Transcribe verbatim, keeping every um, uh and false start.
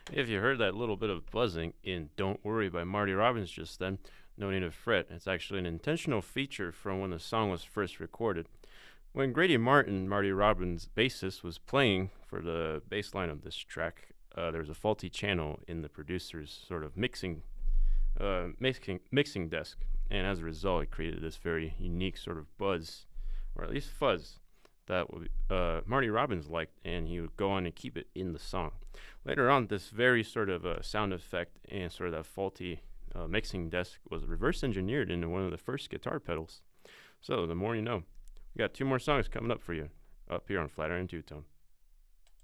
If you heard that little bit of buzzing in Don't Worry by Marty Robbins just then, no need to fret. It's actually an intentional feature from when the song was first recorded. When Grady Martin, Marty Robbins' bassist, was playing for the bass line of this track, uh, there was a faulty channel in the producer's sort of mixing, uh, mixing, mixing desk, and as a result, it created this very unique sort of buzz, or at least fuzz, that uh, Marty Robbins liked, and he would go on and keep it in the song. Later on, this very sort of uh, sound effect and sort of that faulty uh, mixing desk was reverse engineered into one of the first guitar pedals. So the more you know. We got two more songs coming up for you up here on Flatiron Two Tone.